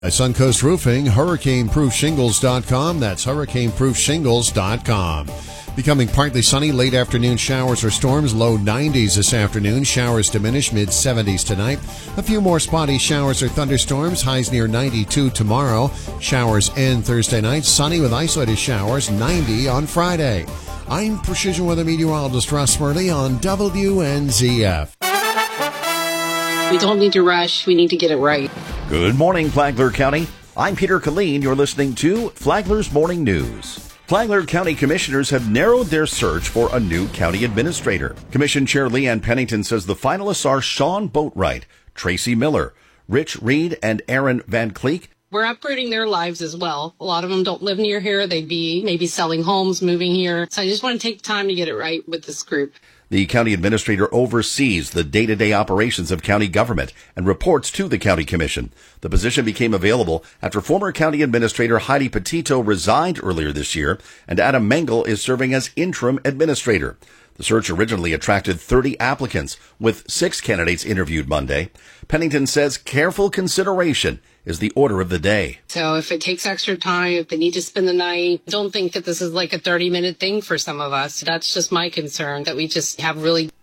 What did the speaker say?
By Suncoast Roofing, hurricane-proof-shingles.com. That's hurricane-proof-shingles.com. Becoming partly sunny, late afternoon showers or storms, low 90s this afternoon. Showers diminish, mid-70s tonight. A few more spotty showers or thunderstorms, highs near 92 tomorrow. Showers end Thursday night, sunny with isolated showers, 90 on Friday. I'm Precision Weather Meteorologist Russ Murley on WNZF. We don't need to rush. We need to get it right. Good morning, Flagler County. I'm Peter Killeen. You're listening to Flagler's Morning News. Flagler County Commissioners have narrowed their search for a new county administrator. Commission Chair Leanne Pennington says the finalists are Sean Boatwright, Tracy Miller, Rich Reed, and Aaron Van Cleek. We're upgrading their lives as well. A lot of them don't live near here. They'd be maybe selling homes, moving here. So I just want to take time to get it right with this group. The county administrator oversees the day-to-day operations of county government and reports to the county commission. The position became available after former county administrator Heidi Petito resigned earlier this year, and Adam Mengel is serving as interim administrator. The search originally attracted 30 applicants, with 6 candidates interviewed Monday. Pennington says careful consideration is the order of the day. So if it takes extra time, if they need to spend the night, don't think that this is like a 30-minute thing for some of us. That's just my concern, that we just have really